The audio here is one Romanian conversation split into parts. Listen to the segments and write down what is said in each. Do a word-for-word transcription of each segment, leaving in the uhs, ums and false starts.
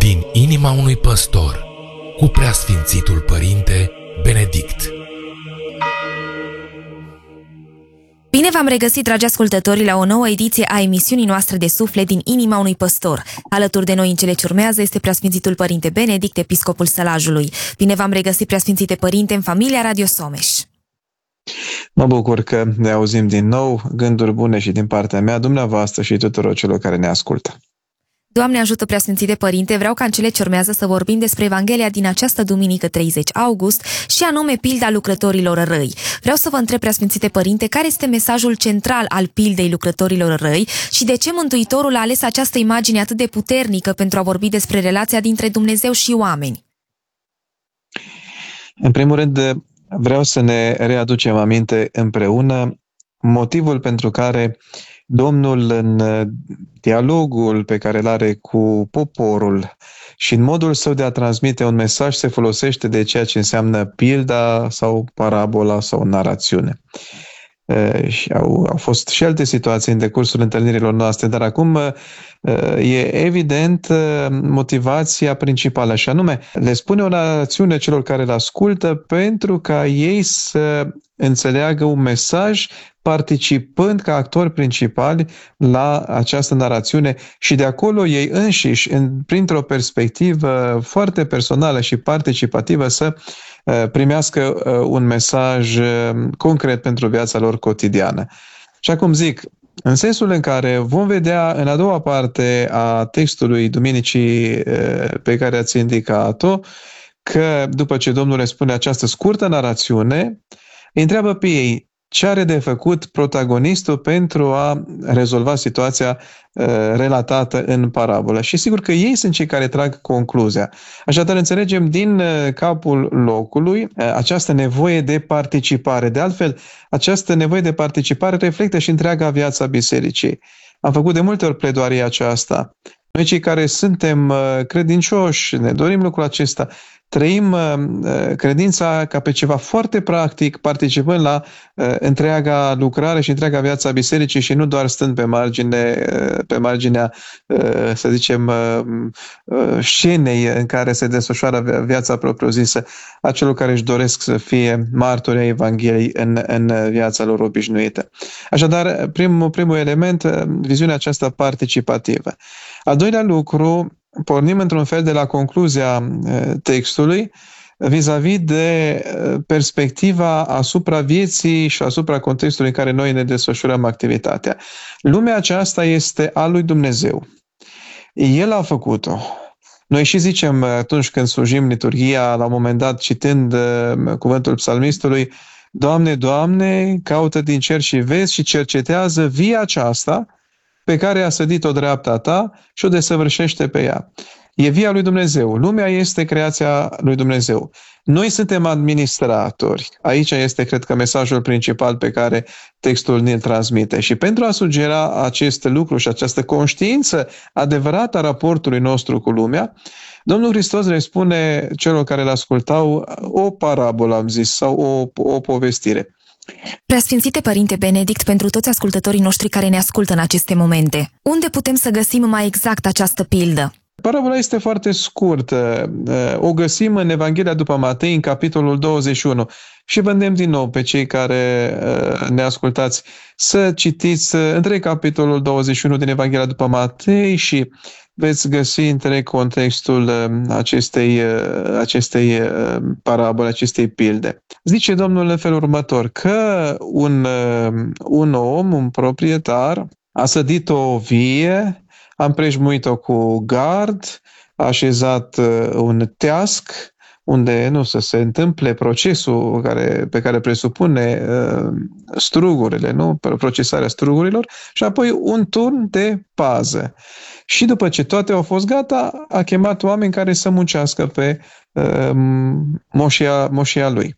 Din inima unui păstor, cu Preasfințitul Părinte Benedict. Bine v-am regăsit, dragi ascultători, la o nouă ediție a emisiunii noastre de suflet Din inima unui păstor. Alături de noi în cele ce urmează este Preasfințitul Părinte Benedict, episcopul Sălajului. Bine v-am regăsit, Preasfințite Părinte, în familia Radio Someș. Mă bucur că ne auzim din nou, gânduri bune și din partea mea, dumneavoastră și tuturor celor care ne ascultă. Doamne ajută, Preasfințite Părinte, vreau ca în cele ce urmează să vorbim despre Evanghelia din această duminică treizeci august și anume pilda lucrătorilor răi. Vreau să vă întreb, Preasfințite Părinte, care este mesajul central al pildei lucrătorilor răi și de ce Mântuitorul a ales această imagine atât de puternică pentru a vorbi despre relația dintre Dumnezeu și oameni? În primul rând, vreau să ne readucem aminte împreună motivul pentru care Domnul, în dialogul pe care îl are cu poporul și în modul său de a transmite un mesaj, se folosește de ceea ce înseamnă pilda sau parabola sau narațiune. Și au, au fost și alte situații în decursul întâlnirilor noastre, dar acum e evident motivația principală, și anume le spune o narațiune celor care îl ascultă pentru ca ei să înțeleagă un mesaj participând ca actori principali la această narațiune și de acolo ei înșiși, în, printr-o perspectivă foarte personală și participativă, să primească un mesaj concret pentru viața lor cotidiană. Și acum zic, în sensul în care vom vedea în a doua parte a textului duminicii pe care ați indicat-o, că după ce Domnul le spune această scurtă narațiune, îi întreabă pe ei ce are de făcut protagonistul pentru a rezolva situația uh, relatată în parabolă. Și sigur că ei sunt cei care trag concluzia. Așadar, înțelegem din uh, capul locului uh, această nevoie de participare. De altfel, această nevoie de participare reflectă și întreaga viața bisericii. Am făcut de multe ori pledoaria aceasta. Noi cei care suntem uh, credincioși, ne dorim lucrul acesta, trăim uh, credința ca pe ceva foarte practic, participând la uh, întreaga lucrare și întreaga viața bisericii și nu doar stând pe margine, uh, pe marginea, uh, să zicem, uh, uh, scenei în care se desfășoară viața propriu-zisă a celor care își doresc să fie martori ai Evangheliei în, în viața lor obișnuită. Așadar, primul, primul element, uh, viziunea aceasta participativă. Al doilea lucru, pornim într-un fel de la concluzia textului vis-a-vis de perspectiva asupra vieții și asupra contextului în care noi ne desfășurăm activitatea. Lumea aceasta este a lui Dumnezeu. El a făcut-o. Noi și zicem atunci când slujim liturghia, la un moment dat, citând cuvântul psalmistului, Doamne, Doamne, caută din cer și vezi și cercetează via aceasta pe care a sădit-o dreapta ta și o desăvârșește pe ea. E via lui Dumnezeu. Lumea este creația lui Dumnezeu. Noi suntem administratori. Aici este, cred că, mesajul principal pe care textul ne-l transmite. Și pentru a sugera acest lucru și această conștiință adevărată a raportului nostru cu lumea, Domnul Hristos le spune celor care îl ascultau o parabolă, am zis, sau o, o povestire. Preasfințite Părinte Benedict, pentru toți ascultătorii noștri care ne ascultă în aceste momente, unde putem să găsim mai exact această pildă? Parabola este foarte scurtă. O găsim în Evanghelia după Matei, în capitolul douăzeci și unu. Și vă îndemn din nou pe cei care ne ascultați să citiți întreg capitolul douăzeci și unu din Evanghelia după Matei și veți găsi întreg contextul acestei, acestei parabole, acestei pilde. Zice Domnul în felul următor, că un, un om, un proprietar, a sădit o vie, a împrejmuit-o cu gard, a așezat un teasc, unde nu să se întâmple procesul care, pe care presupune uh, strugurile, nu? Procesarea strugurilor, și apoi un turn de pază. Și după ce toate au fost gata, a chemat oameni care să muncească pe uh, moșia, moșia lui.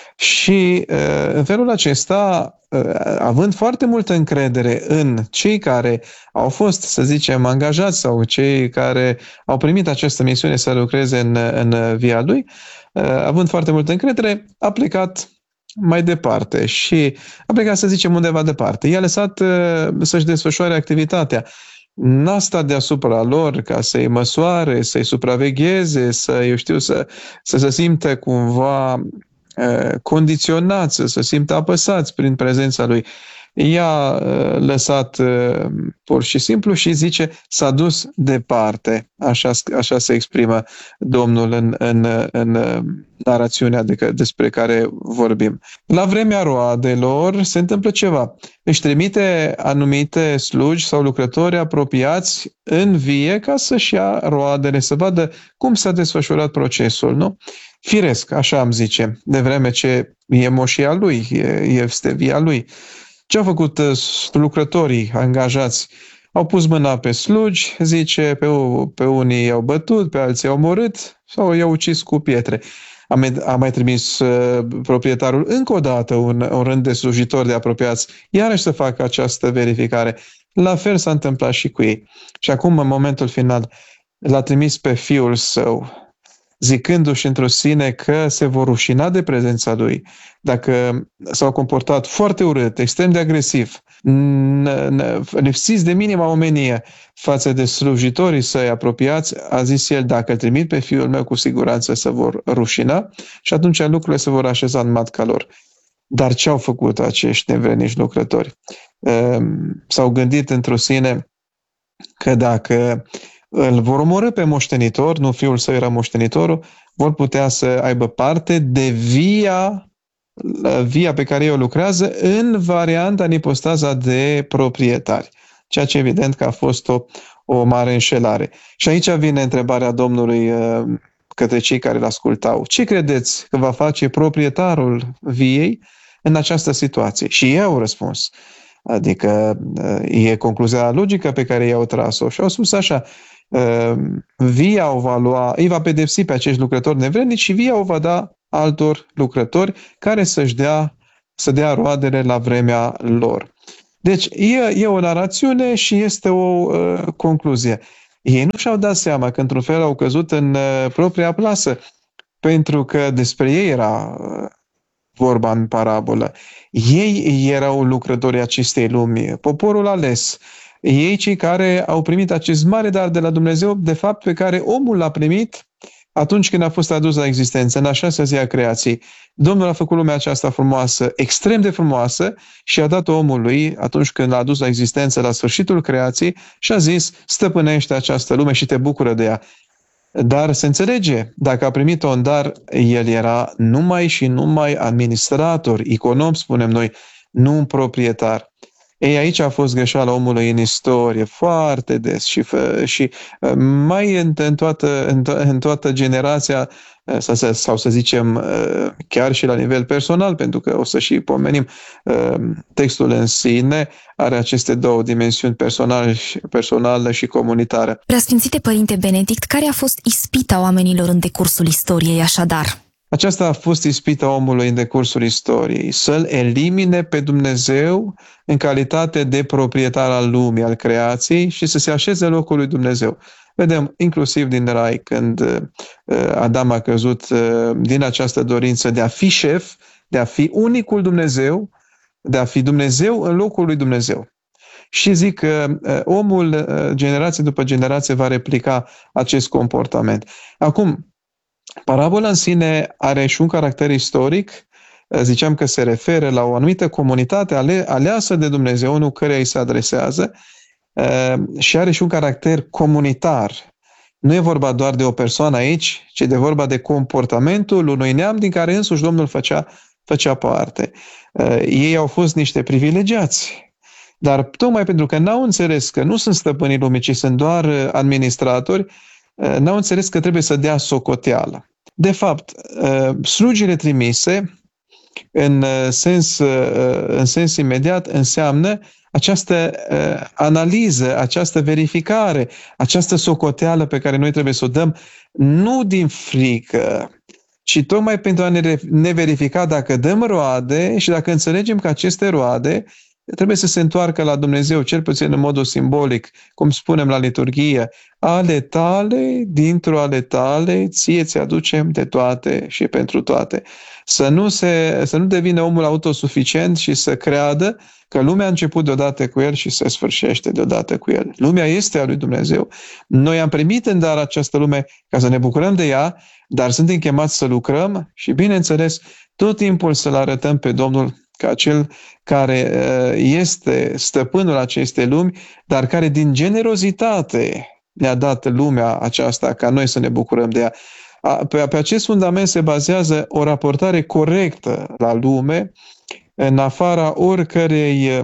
Și uh, în felul acesta, uh, având foarte multă încredere în cei care au fost, să zicem, angajați sau cei care au primit această misiune să lucreze în, în via lui, uh, având foarte multă încredere, a plecat mai departe și a plecat, să zicem, undeva departe. I-a lăsat uh, să-și desfășoare activitatea. n-a stat deasupra lor ca să-i măsoare, să-i supravegheze, să, eu știu, să, să se simtă cumva condiționați, să se simtă apăsați prin prezența lui. I-a lăsat pur și simplu și zice, s-a dus departe. Așa, așa se exprimă Domnul în, în, în narațiunea de, despre care vorbim. La vremea roadelor se întâmplă ceva. Își trimite anumite slugi sau lucrători apropiați în vie ca să-și ia roadele, să vadă cum s-a desfășurat procesul, nu? Firesc, așa am zice, de vreme ce e moșia lui, este via lui. Ce au făcut lucrătorii angajați? Au pus mâna pe slugi, zice, pe, pe unii i-au bătut, pe alții i-au omorât sau i-au ucis cu pietre. A mai, a mai trimis uh, proprietarul încă o dată un, un rând de slujitori de apropiați, iarăși să facă această verificare. La fel s-a întâmplat și cu ei. Și acum, în momentul final, l-a trimis pe fiul său, zicându-și într-o sine că se vor rușina de prezența lui. Dacă s-au comportat foarte urât, extrem de agresiv, lipsiți de minima omenie față de slujitorii săi apropiați, a zis el, dacă îl trimit pe fiul meu, cu siguranță se vor rușina și atunci lucrurile se vor așeza în matca lor. Dar ce au făcut acești nevrenici lucrători? S-au gândit într-o sine că dacă îl vor omorî pe moștenitor, nu fiul său era moștenitorul, vor putea să aibă parte de via, via pe care ei o lucrează în varianta, în ipostaza de proprietari. Ceea ce evident că a fost o, o mare înșelare. Și aici vine întrebarea Domnului către cei care îl ascultau. Ce credeți că va face proprietarul viei în această situație? Și ei au răspuns. Adică e concluzia logică pe care i-au tras-o și au spus așa, via o va lua, îi va pedepsi pe acești lucrători nevrednici și via o va da altor lucrători care să-și dea, să dea roadele la vremea lor. Deci e, e o narațiune și este o uh, concluzie. Ei nu și-au dat seama că într-un fel au căzut în uh, propria plasă, pentru că despre ei era uh, vorba în parabolă. Ei erau lucrătorii acestei lumi, poporul ales. Ei cei care au primit acest mare dar de la Dumnezeu, de fapt pe care omul l-a primit atunci când a fost adus la existență, în a șasea zi a creației. Domnul a făcut lumea aceasta frumoasă, extrem de frumoasă, și a dat omului, atunci când l-a adus la existență la sfârșitul creației, și a zis, stăpânește această lume și te bucură de ea. Dar se înțelege, dacă a primit-o în dar, el era numai și numai administrator, econom, spunem noi, nu un proprietar. Ei, aici a fost greșeala omului în istorie foarte des și, și mai în, în, toată, în, to- în toată generația, sau, sau să zicem chiar și la nivel personal, pentru că o să și pomenim, textul în sine are aceste două dimensiuni, personală și, personală și comunitară. Preasfințite Părinte Benedict, care a fost ispita oamenilor în decursul istoriei așadar? Aceasta a fost ispita omului în decursul istoriei, să-L elimine pe Dumnezeu în calitate de proprietar al lumii, al creației, și să se așeze în locul lui Dumnezeu. Vedem inclusiv din Rai, când Adam a căzut din această dorință de a fi șef, de a fi unicul Dumnezeu, de a fi Dumnezeu în locul lui Dumnezeu. Și zic că omul, generație după generație, va replica acest comportament. Acum, parabola în sine are și un caracter istoric, ziceam că se referă la o anumită comunitate ale, aleasă de Dumnezeu, nu căreia îi se adresează, și are și un caracter comunitar. Nu e vorba doar de o persoană aici, ci de vorba de comportamentul unui neam din care însuși Domnul făcea, făcea parte. Ei au fost niște privilegiați, dar tocmai pentru că n-au înțeles că nu sunt stăpânii lumii, ci sunt doar administratori, n-au înțeles că trebuie să dea socoteală. De fapt, slujile trimise, în sens, în sens imediat, înseamnă această analiză, această verificare, această socoteală pe care noi trebuie să o dăm, nu din frică, ci tocmai pentru a ne verifica dacă dăm roade și dacă înțelegem că aceste roade trebuie să se întoarcă la Dumnezeu, cel puțin în modul simbolic, cum spunem la liturghie, ale tale, dintr-o ale tale, ție ți-aducem de toate și pentru toate. Să nu, se, să nu devină omul autosuficient și să creadă că lumea a început deodată cu el și se sfârșește deodată cu el. Lumea este a lui Dumnezeu. Noi am primit în dar această lume ca să ne bucurăm de ea, dar suntem chemați să lucrăm și, bineînțeles, tot timpul să-L arătăm pe Domnul ca cel care este stăpânul acestei lumi, dar care din generozitate ne-a dat lumea aceasta ca noi să ne bucurăm de ea. Pe, pe acest fundament se bazează o raportare corectă la lume, în afara oricărei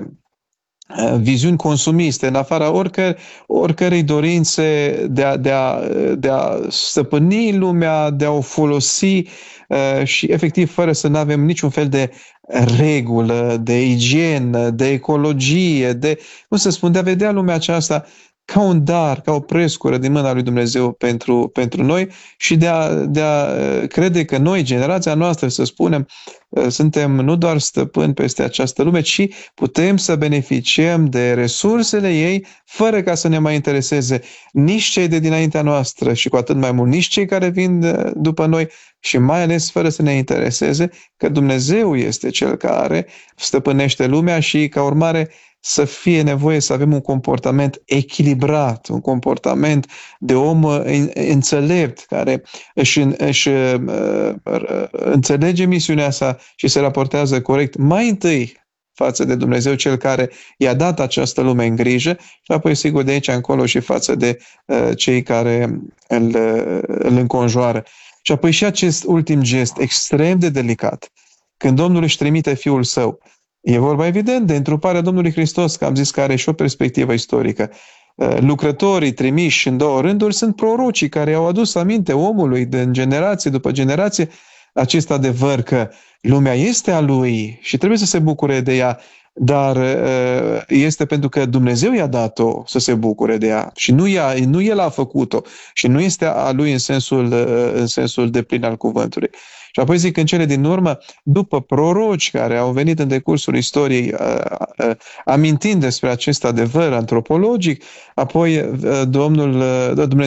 viziuni consumiste, în afara oricăr, oricărei dorințe de a, de, a, de a stăpâni lumea, de a o folosi și efectiv fără să nu avem niciun fel de regulă, de igienă, de ecologie, de, cum să spun, de a vedea lumea aceasta ca un dar, ca o prescură din mâna lui Dumnezeu pentru, pentru noi și de a, de a crede că noi, generația noastră, să spunem, suntem nu doar stăpâni peste această lume, ci putem să beneficiem de resursele ei fără ca să ne mai intereseze nici cei de dinaintea noastră și cu atât mai mult nici cei care vin după noi și mai ales fără să ne intereseze că Dumnezeu este Cel care stăpânește lumea și ca urmare să fie nevoie să avem un comportament echilibrat, un comportament de om înțelept, care își, își uh, înțelege misiunea sa și se raportează corect mai întâi față de Dumnezeu, Cel care i-a dat această lume în grijă și apoi, sigur, de aici încolo și față de uh, cei care îl, îl înconjoară. Și apoi și acest ultim gest extrem de delicat, când Domnul își trimite Fiul Său. E vorba evident de întruparea Domnului Hristos, că am zis că are și o perspectivă istorică. Lucrătorii trimiși în două rânduri sunt prorocii care au adus aminte omului din generație după generație acest adevăr că lumea este a lui și trebuie să se bucure de ea, dar este pentru că Dumnezeu i-a dat-o să se bucure de ea și nu, ea, nu El a făcut-o și nu este a lui în sensul, în sensul deplin al cuvântului. Și apoi zic în cele din urmă, după proroci care au venit în decursul istoriei amintind despre acest adevăr antropologic, apoi Domnul, Dumnezeu